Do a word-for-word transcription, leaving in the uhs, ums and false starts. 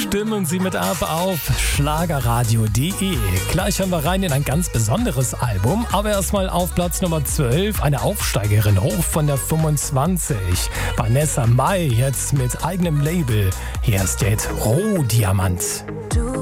Stimmen Sie mit ab auf schlagerradio punkt de. Gleich hören wir rein in ein ganz besonderes Album, aber erstmal auf Platz Nummer zwölf, eine Aufsteigerin hoch von der fünfundzwanzig. Vanessa Mai jetzt mit eigenem Label. Hier ist jetzt Rohdiamant.